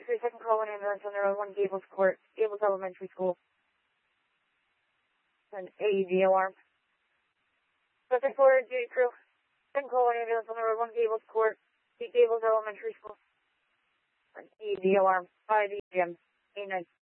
3, second call, 1 ambulance on the road, 1 Gables Court, Gables Elementary School. An AED alarm. Subject forward, duty crew. Second call, 1 ambulance on the road, 1 Gables Court, Gables Elementary School. An AED alarm, 5 EGM, A9.